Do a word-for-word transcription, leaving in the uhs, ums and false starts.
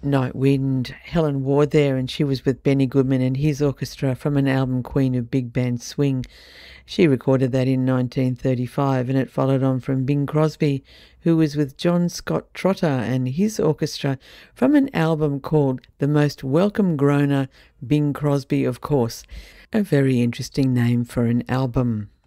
Night Wind, Helen Ward there, and she was with Benny Goodman and his orchestra from an album Queen of Big Band Swing. She recorded that in nineteen thirty-five, and it followed on from Bing Crosby, who was with John Scott Trotter and his orchestra from an album called The Most Welcome Groaner, Bing Crosby, of course. A very interesting name for an album.